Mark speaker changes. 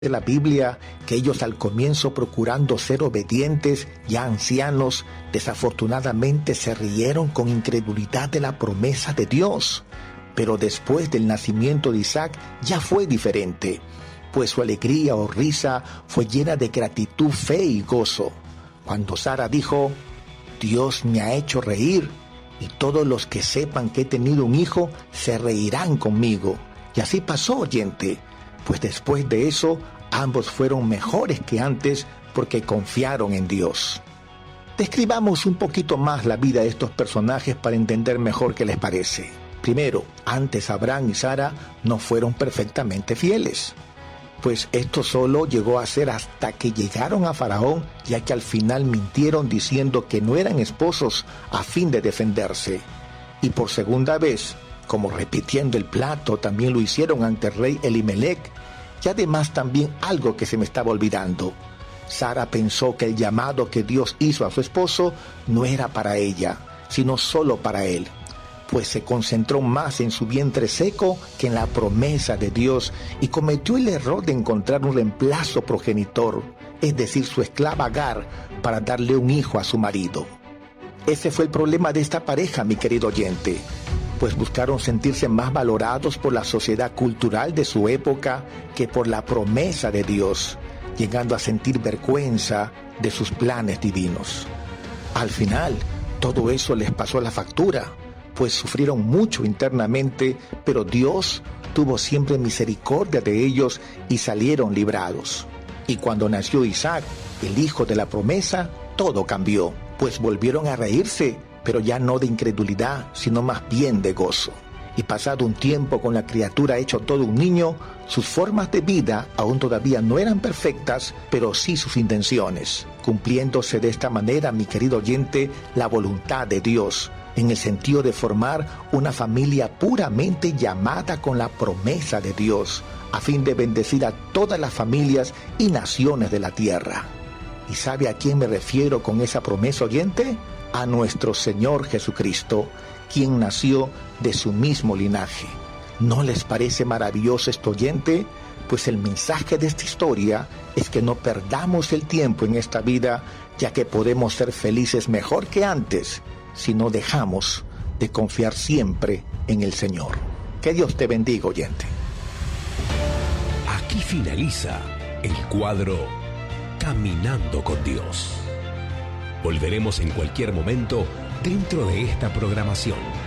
Speaker 1: de la Biblia que ellos al comienzo, procurando ser obedientes, ya ancianos, desafortunadamente se rieron con incredulidad de la promesa de Dios. Pero después del nacimiento de Isaac ya fue diferente, pues su alegría o risa fue llena de gratitud, fe y gozo. Cuando Sara dijo: Dios me ha hecho reír, y todos los que sepan que he tenido un hijo se reirán conmigo. Y así pasó, oyente, pues después de eso ambos fueron mejores que antes porque confiaron en Dios. Describamos un poquito más la vida de estos personajes para entender mejor qué les parece. Primero, antes Abraham y Sara no fueron perfectamente fieles, pues esto solo llegó a ser hasta que llegaron a Faraón, ya que al final mintieron diciendo que no eran esposos a fin de defenderse. Y por segunda vez, como repitiendo el plato, también lo hicieron ante el rey Elimelec. Y además también algo que se me estaba olvidando. Sara pensó que el llamado que Dios hizo a su esposo no era para ella, sino solo para él, pues se concentró más en su vientre seco que en la promesa de Dios y cometió el error de encontrar un reemplazo progenitor, es decir, su esclava Agar, para darle un hijo a su marido. Ese fue el problema de esta pareja, mi querido oyente, pues buscaron sentirse más valorados por la sociedad cultural de su época que por la promesa de Dios, llegando a sentir vergüenza de sus planes divinos. Al final, todo eso les pasó la factura, pues sufrieron mucho internamente, pero Dios tuvo siempre misericordia de ellos y salieron librados. Y cuando nació Isaac, el hijo de la promesa, todo cambió, pues volvieron a reírse, pero ya no de incredulidad, sino más bien de gozo. Y pasado un tiempo con la criatura hecho todo un niño, sus formas de vida aún todavía no eran perfectas, pero sí sus intenciones, cumpliéndose de esta manera, mi querido oyente, la voluntad de Dios, en el sentido de formar una familia puramente llamada con la promesa de Dios, a fin de bendecir a todas las familias y naciones de la tierra. ¿Y sabe a quién me refiero con esa promesa, oyente? A nuestro Señor Jesucristo, quien nació de su mismo linaje. ¿No les parece maravilloso esto, oyente? Pues el mensaje de esta historia es que no perdamos el tiempo en esta vida, ya que podemos ser felices mejor que antes si no dejamos de confiar siempre en el Señor. Que Dios te bendiga, oyente.
Speaker 2: Aquí finaliza el cuadro Caminando con Dios. Volveremos en cualquier momento dentro de esta programación.